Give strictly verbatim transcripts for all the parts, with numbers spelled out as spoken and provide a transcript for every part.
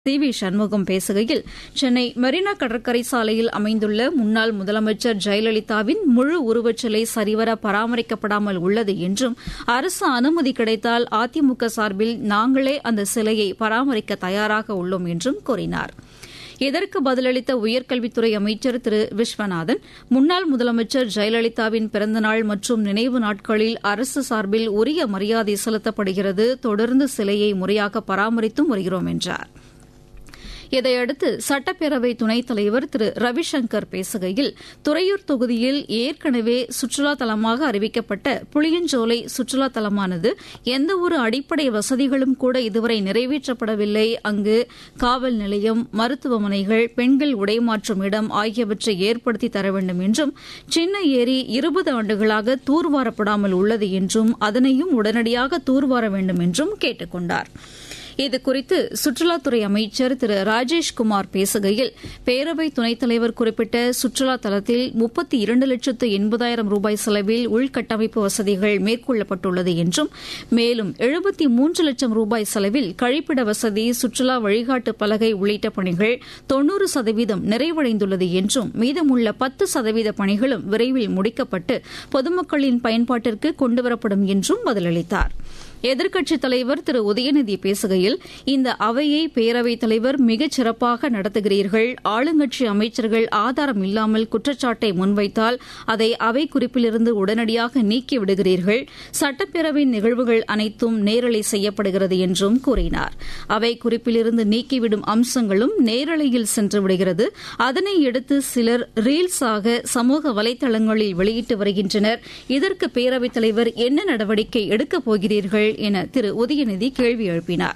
C V Shanmugam பேசுகையில், சென்னை மெரினா கடற்கரை சாலையில் அமைந்துள்ள முன்னாள் முதலமைச்சர் ஜெயலலிதாவின் முழு உருவச்சிலை சரிவர பராமரிக்கப்படாமல் உள்ளது என்றும், அரசு அனுமதி கிடைத்தால் அதிமுக சார்பில் நாங்களே அந்த சிலையை பராமரிக்க தயாராக உள்ளோம் என்றும் கூறினார். இதற்கு பதிலளித்த உயர்கல்வித்துறை அமைச்சர் திரு விஸ்வநாதன், முன்னாள் முதலமைச்சர் ஜெயலலிதாவின் பிறந்தநாள் மற்றும் நினைவு நாட்களில் அரசு சார்பில் உரிய மரியாதை செலுத்தப்படுகிறது. தொடர்ந்து சிலையை முறையாக பராமரித்தும் வருகிறோம் என்றார். இதையடுத்து சட்டப்பேரவை துணைத் தலைவர் திரு ரவிசங்கர் பேசுகையில், துறையூர் தொகுதியில் ஏற்கனவே சுற்றுலா தலமாக அறிவிக்கப்பட்ட புளியஞ்சோலை சுற்றுலா தலமானது எந்தவொரு அடிப்படை வசதிகளும் கூட இதுவரை நிறைவேற்றப்படவில்லை. அங்கு காவல் நிலையம், மருத்துவமனைகள், பெண்கள் உடைமாற்றும் இடம் ஆகியவற்றை ஏற்படுத்தி தர வேண்டும் என்றும், சின்ன ஏரி இருபது ஆண்டுகளாக தூர்வாரப்படாமல் உள்ளது என்றும், அதனையும் உடனடியாக தூர்வார வேண்டும் என்றும் கேட்டுக் கொண்டார். இதுகுறித்து சுற்றுலாத்துறை அமைச்சர் திரு ராஜேஷ்குமார் பேசுகையில், பேரவை துணைத் தலைவர் குறிப்பிட்ட சுற்றுலா தலத்தில் முப்பத்தி இரண்டு லட்சத்து எண்பதாயிரம் ரூபாய் செலவில் உள்கட்டமைப்பு வசதிகள் மேற்கொள்ளப்பட்டுள்ளது என்றும், மேலும் எழுபத்தி மூன்று லட்சம் ரூபாய் செலவில் கழிப்பிட வசதி, சுற்றுலா வழிகாட்டு பலகை உள்ளிட்ட பணிகள் தொன்னூறு சதவீதம் நிறைவடைந்துள்ளது என்றும், மீதமுள்ள பத்து சதவீத பணிகளும் விரைவில் முடிக்கப்பட்டு பொதுமக்களின் பயன்பாட்டிற்கு கொண்டுவரப்படும் என்றும் பதிலளித்தார். எதிர்க்கட்சித் தலைவர் திரு உதயநிதி பேசுகையில், இந்த அவையை பேரவைத் தலைவர் மிகச் சிறப்பாக நடத்துகிறீர்கள். ஆளுங்கட்சி அமைச்சர்கள் ஆதாரம் இல்லாமல் குற்றச்சாட்டை முன்வைத்தால் அதை அவை குறிப்பிலிருந்து உடனடியாக நீக்கிவிடுகிறீர்கள். சட்டப்பேரவையின் நிகழ்வுகள் அனைத்தும் நேரலை செய்யப்படுகிறது என்றும் கூறினார். அவை குறிப்பிலிருந்து நீக்கிவிடும் அம்சங்களும் நேரலையில் சென்றுவிடுகிறது. அதனை எடுத்து சிலர் ரீல்ஸாக சமூக வலைதளங்களில் வெளியிட்டு வருகின்றனர். இதற்கு பேரவைத் தலைவர் என்ன நடவடிக்கை எடுக்கப் போகிறீர்கள் என திரு உதயநிதி கேள்வி எழுப்பினார்.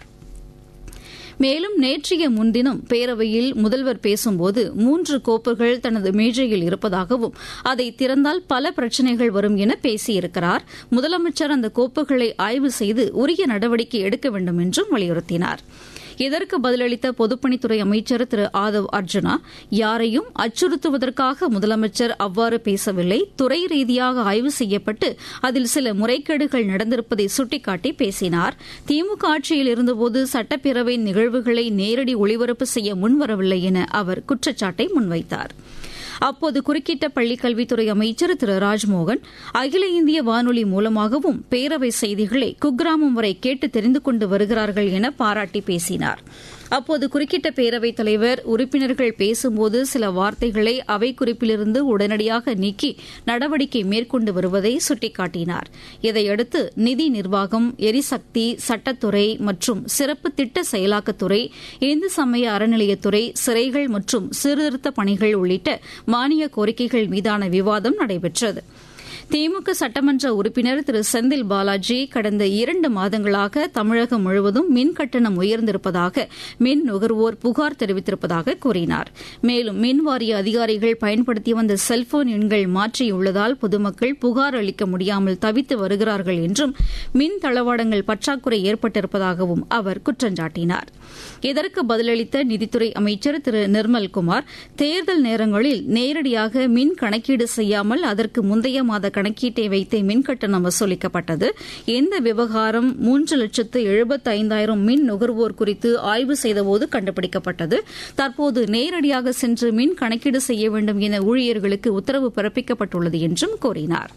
மேலும் நேற்றைய முன்தினம் பேரவையில் முதல்வர் பேசும்போது மூன்று கோப்புகள் தனது மேஜையில் இருப்பதாகவும், அதை திறந்தால் பல பிரச்சினைகள் வரும் என பேசியிருக்கிறார். முதலமைச்சர் அந்த கோப்புகளை ஆய்வு செய்து உரிய நடவடிக்கை எடுக்க வேண்டும் என்றும் வலியுறுத்தினார். இதற்கு பதிலளித்த பொதுப்பணித்துறை அமைச்சர் திரு ஆதவ் அர்ஜுனா, யாரையும் அச்சுறுத்துவதற்காக முதலமைச்சர் அவ்வாறு பேசவில்லை. துறை ரீதியாக ஆய்வு செய்யப்பட்டு அதில் சில முறைகேடுகள் நடந்திருப்பதை சுட்டிக்காட்டி பேசினார். திமுக ஆட்சியில் இருந்தபோது சட்டப்பேரவை நிகழ்வுகளை நேரடி ஒளிபரப்பு செய்ய முன்வரவில்லை என அவர் குற்றச்சாட்டை முன்வைத்தார். அப்போது குறுக்கிட்ட பள்ளிக்கல்வித்துறை அமைச்சர் திரு ராஜ்மோகன், அகில இந்திய வானொலி மூலமாகவும் பேரவை செய்திகளை குக்கிராமம் வரை கேட்டு தெரிந்து கொண்டு வருகிறார்கள் என பாராட்டி பேசினார். அப்போது குறுக்கிட்ட பேரவைத் தலைவர், உறுப்பினர்கள் பேசும்போது சில வார்த்தைகளை அவை குறிப்பிலிருந்து உடனடியாக நீக்கி நடவடிக்கை மேற்கொண்டு வருவதை சுட்டிக்காட்டினார். இதையடுத்து நிதி நிர்வாகம், எரிசக்தி, சட்டத்துறை மற்றும் சிறப்பு திட்ட செயலாக்கத்துறை, இந்து சமய அறநிலையத்துறை, சிறைகள் மற்றும் சீர்திருத்த பணிகள் உள்ளிட்ட மானிய கோரிக்கைகள் மீதான விவாதம் நடைபெற்றது. திமுக சட்டமன்ற உறுப்பினர் திரு செந்தில் பாலாஜி, கடந்த இரண்டு மாதங்களாக தமிழகம் முழுவதும் மின் கட்டணம் உயர்ந்திருப்பதாக மின் நுகர்வோர் புகார் தெரிவித்திருப்பதாக கூறினார். மேலும் மின் வாரிய அதிகாரிகள் பயன்படுத்தி வந்த செல்போன் எண்கள் மாற்றியுள்ளதால் பொதுமக்கள் புகார் அளிக்க முடியாமல் தவித்து வருகிறார்கள் என்றும், மின் தளவாடங்கள் பற்றாக்குறை ஏற்பட்டிருப்பதாகவும் அவர் குற்றஞ்சாட்டினார். இதற்கு பதிலளித்த நிதித்துறை அமைச்சர் திரு நிர்மல்குமார், தேர்தல் நேரங்களில் நேரடியாக மின் கணக்கீடு செய்யாமல் அதற்கு முந்தைய மாத கணக்கீட்டை வைத்தே மின்கட்டணம் வசூலிக்கப்பட்டது. இந்த விவகாரம் மூன்று லட்சத்து எழுபத்தி ஐந்தாயிரம் மின் நுகர்வோர் குறித்து ஆய்வு செய்தபோது கண்டுபிடிக்கப்பட்டது. தற்போது நேரடியாக சென்று மின் கணக்கீடு செய்ய வேண்டும் என ஊழியர்களுக்கு உத்தரவு பிறப்பிக்கப்பட்டுள்ளது என்றும் கூறினார்.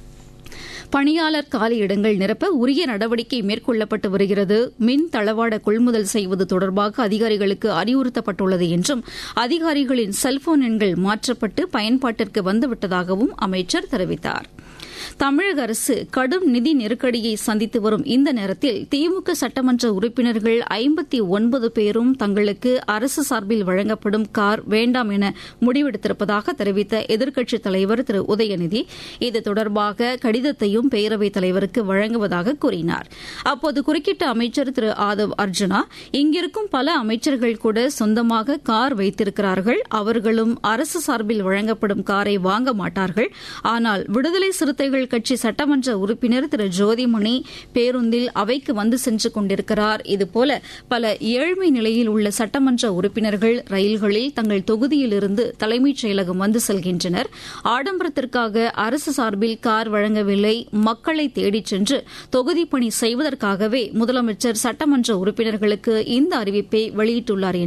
பணியாளர் காலியிடங்கள் நிரப்ப உரிய நடவடிக்கை மேற்கொள்ளப்பட்டு வருகிறது. மின் தளவாட கொள்முதல் செய்வது தொடர்பாக அதிகாரிகளுக்கு அறிவுறுத்தப்பட்டுள்ளது என்றும், அதிகாரிகளின் செல்போன் எண்கள் மாற்றப்பட்டு பயன்பாட்டிற்கு வந்துவிட்டதாகவும் அமைச்சர் தெரிவித்தார். தமிழக அரசு கடும் நிதி நெருக்கடியை சந்தித்து வரும் இந்த நேரத்தில் திமுக சட்டமன்ற உறுப்பினர்கள் ஐம்பத்தி ஒன்பது பேரும் தங்களுக்கு அரசு சார்பில் வழங்கப்படும் கார் வேண்டாம் என முடிவெடுத்திருப்பதாக தெரிவித்த எதிர்க்கட்சித் தலைவர் திரு உதயநிதி, இது தொடர்பாக கடிதத்தையும் பேரவைத் தலைவருக்கு வழங்குவதாக கூறினார். அப்போது குறுக்கிட்ட அமைச்சர் திரு ஆதவ் அர்ஜுனா, இங்கிருக்கும் பல அமைச்சர்கள் கூட சொந்தமாக கார் வைத்திருக்கிறார்கள். அவர்களும் அரசு சார்பில் வழங்கப்படும் காரை வாங்க மாட்டார்கள். ஆனால் விடுதலை சிறுத்தைகள் கட்சி சட்டமன்ற உறுப்பினர் திரு ஜோதிமணி பேருந்தில் அவைக்கு வந்து சென்று கொண்டிருக்கிறார். இதுபோல பல ஏழ்மை நிலையில் உள்ள சட்டமன்ற உறுப்பினர்கள் ரயில்களில் தங்கள் தொகுதியிலிருந்து தலைமைச் செயலகம் வந்து செல்கின்றனர். ஆடம்பரத்திற்காக அரசு சார்பில் கார் வழங்கவில்லை, மக்களை தேடிச் சென்று தொகுதி பணி செய்வதற்காகவே முதலமைச்சர் சட்டமன்ற உறுப்பினர்களுக்கு இந்த அறிவிப்பை வெளியிட்டுள்ளார்